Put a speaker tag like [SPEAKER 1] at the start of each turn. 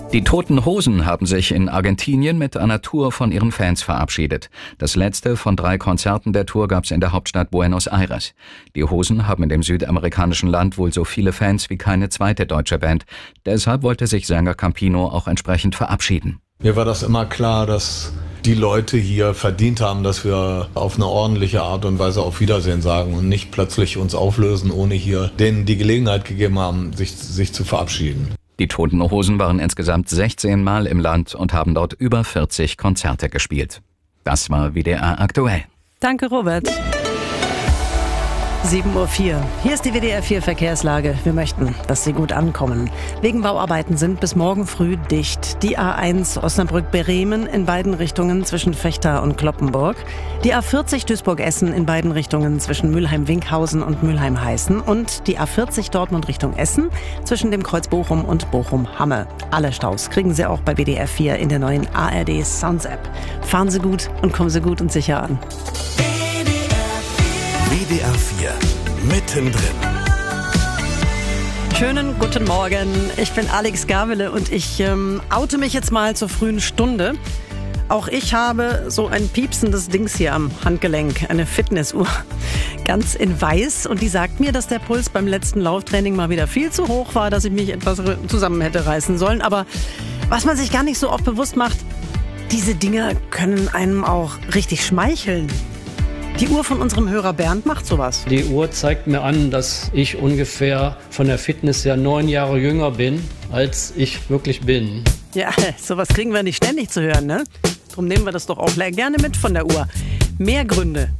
[SPEAKER 1] Die Toten Hosen haben sich in Argentinien mit einer Tour von ihren Fans verabschiedet. Das letzte von 3 Konzerten der Tour gab es in der Hauptstadt Buenos Aires. Die Hosen haben in dem südamerikanischen Land wohl so viele Fans wie keine zweite deutsche Band. Deshalb wollte sich Sänger Campino auch entsprechend verabschieden.
[SPEAKER 2] Mir war das immer klar, dass die Leute hier verdient haben, dass wir auf eine ordentliche Art und Weise auf Wiedersehen sagen und nicht plötzlich uns auflösen, ohne hier denen die Gelegenheit gegeben haben, sich zu verabschieden.
[SPEAKER 1] Die Toten Hosen waren insgesamt 16 Mal im Land und haben dort über 40 Konzerte gespielt. Das war WDR aktuell.
[SPEAKER 3] Danke, Robert. 7:04 Uhr. Hier ist die WDR 4 Verkehrslage. Wir möchten, dass Sie gut ankommen. Wegen Bauarbeiten sind bis morgen früh dicht. Die A1 Osnabrück-Bremen in beiden Richtungen zwischen Vechta und Cloppenburg. Die A40 Duisburg-Essen in beiden Richtungen zwischen Mülheim-Winkhausen und Mülheim-Heißen. Und die A40 Dortmund Richtung Essen zwischen dem Kreuz Bochum und Bochum-Hamme. Alle Staus kriegen Sie auch bei WDR 4 in der neuen ARD Sounds App. Fahren Sie gut und kommen Sie gut und sicher an.
[SPEAKER 4] WDR 4, mittendrin.
[SPEAKER 3] Schönen guten Morgen, ich bin Alex Gabele und ich oute mich jetzt mal zur frühen Stunde. Auch ich habe so ein piepsendes Dings hier am Handgelenk, eine Fitnessuhr, ganz in weiß. Und die sagt mir, dass der Puls beim letzten Lauftraining mal wieder viel zu hoch war, dass ich mich etwas zusammen hätte reißen sollen. Aber was man sich gar nicht so oft bewusst macht, diese Dinger können einem auch richtig schmeicheln. Die Uhr von unserem Hörer Bernd macht sowas.
[SPEAKER 5] Die Uhr zeigt mir an, dass ich ungefähr von der Fitness her 9 Jahre jünger bin, als ich wirklich bin.
[SPEAKER 3] Ja, sowas kriegen wir nicht ständig zu hören, ne? Drum nehmen wir das doch auch gerne mit von der Uhr. Mehr Gründe,